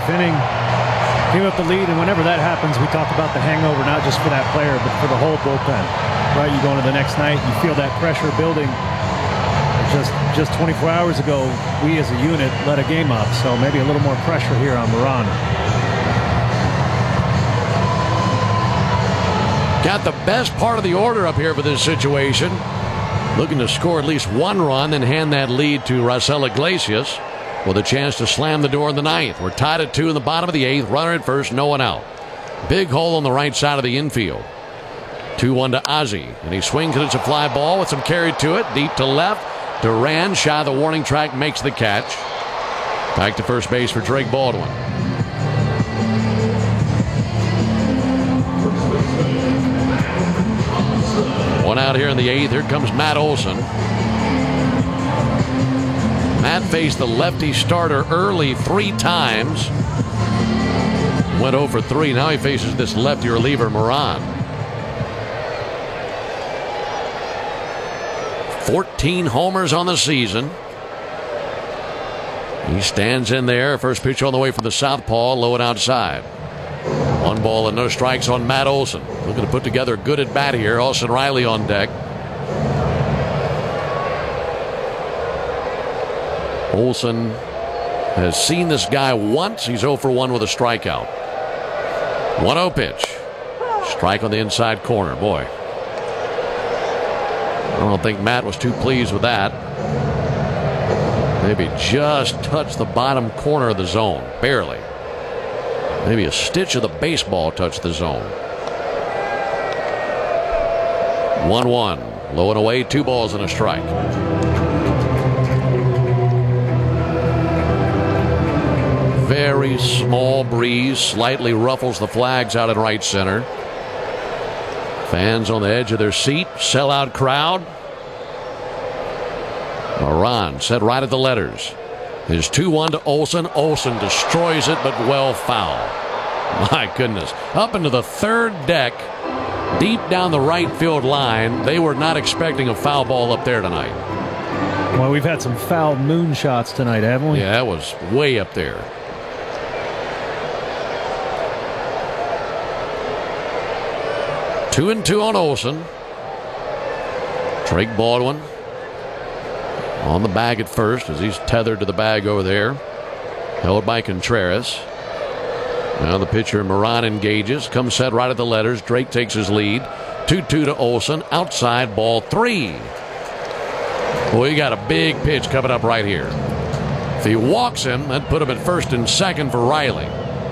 inning, give up the lead, and whenever that happens, we talk about the hangover, not just for that player, but for the whole bullpen. Right, you go into the next night, you feel that pressure building. Just 24 hours ago, we as a unit let a game up, so maybe a little more pressure here on Moran. Got the best part of the order up here for this situation. Looking to score at least one run, then hand that lead to Raisel Iglesias with a chance to slam the door in the ninth. We're tied at 2 in the bottom of the 8th. Runner at first, no one out. Big hole on the right side of the infield. 2-1 to Ozzie, and he swings and it's a fly ball with some carry to it. Deep to left. Duran, shy of the warning track, makes the catch. Back to first base for Drake Baldwin. One out here in the 8th. Here comes Matt Olson. Matt faced the lefty starter early 3 times. Went 0 for 3. Now he faces this lefty reliever, Moran. 14 homers on the season. He stands in there. First pitch on the way from the southpaw, low and outside. 1 ball and no strikes on Matt Olson. Looking to put together a good at bat here. Austin Riley on deck. Olson has seen this guy once. He's 0 for 1 with a strikeout. 1-0 pitch. Strike on the inside corner. Boy, I don't think Matt was too pleased with that. Maybe just touched the bottom corner of the zone. Barely. Maybe a stitch of the baseball touched the zone. 1-1. Low and away. 2 balls and a strike. Very small breeze. Slightly ruffles the flags out in right center. Fans on the edge of their seat. Sellout crowd. Moran set right at the letters. His 2-1 to Olson. Olson destroys it, but well foul. My goodness. Up into the third deck. Deep down the right field line. They were not expecting a foul ball up there tonight. Well, we've had some foul moonshots tonight, haven't we? Yeah, that was way up there. Two and 2 on Olson. Drake Baldwin on the bag at first as he's tethered to the bag over there. Held by Contreras. Now the pitcher Moran engages. Comes set right at the letters. Drake takes his lead. 2-2 to Olson. Outside, ball 3. Boy, you got a big pitch coming up right here. If he walks him, that'd put him at first and second for Riley.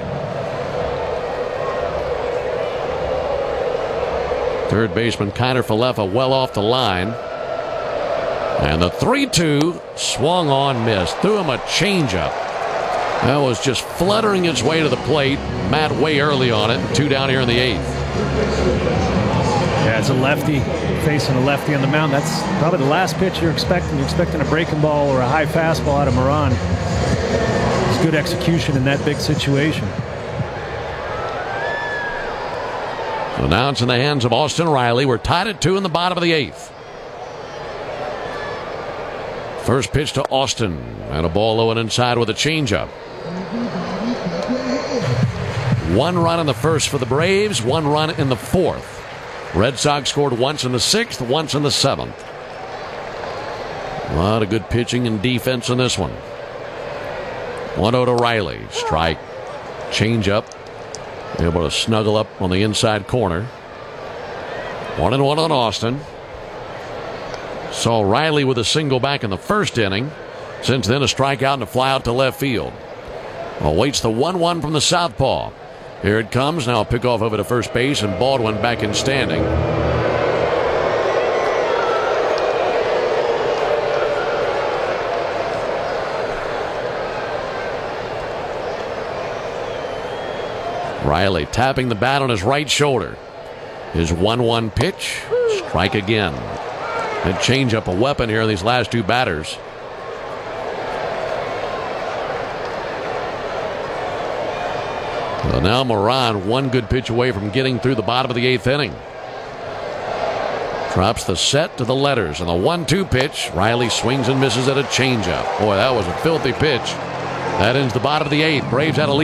Third baseman Kiner Falefa well off the line. And the 3-2 swung on, missed. Threw him a changeup. That was just fluttering its way to the plate. Matt way early on it. 2 down here in the 8th. Yeah, it's a lefty facing a lefty on the mound. That's probably the last pitch you're expecting. You're expecting a breaking ball or a high fastball out of Moran. It's good execution in that big situation. So now it's in the hands of Austin Riley. We're tied at 2 in the bottom of the 8th. First pitch to Austin, and a ball low and inside with a changeup. 1 run in the first for the Braves, 1 run in the 4th. Red Sox scored once in the 6th, once in the 7th. A lot of good pitching and defense in this one. 1-0 to Riley. Strike. Changeup. Able to snuggle up on the inside corner. 1-1 on Austin. Saw Riley with a single back in the first inning. Since then, a strikeout and a fly out to left field. Awaits the 1-1 from the southpaw. Here it comes. Now a pickoff over to first base, and Baldwin back in standing. Riley tapping the bat on his right shoulder. His 1-1 pitch. Strike again. And change up a weapon here in these last 2 batters. So now Moran 1 good pitch away from getting through the bottom of the 8th inning. Drops the set to the letters, and the 1-2 pitch. Riley swings and misses at a changeup. Boy, that was a filthy pitch. That ends the bottom of the 8th. Braves had a lead.